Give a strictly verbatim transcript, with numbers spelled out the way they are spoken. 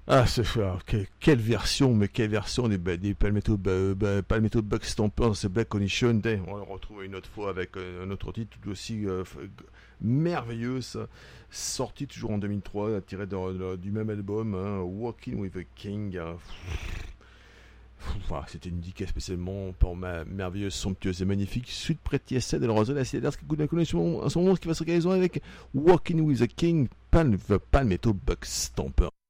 Ah, c'est ah, que- quelle version, mais quelle version des, ba- des Palmetto, ba- ba- Palmetto Bug Stomper dans ce Black Condition. Dès, on le retrouve une autre fois avec euh, un autre titre tout aussi euh, f- g- merveilleux, ça. Sorti toujours en deux mille trois, tiré de- de- du même album, hein, Walking with a King. euh, pff, voilà, c'était une indiqué spécialement pour ma merveilleuse, somptueuse et magnifique suite Pretty Essay de la Roselle à Cédars qui coûte la connexion à son monde qui va se réaliser avec Walking with a King, Pal- the Palmetto Bug Stomper.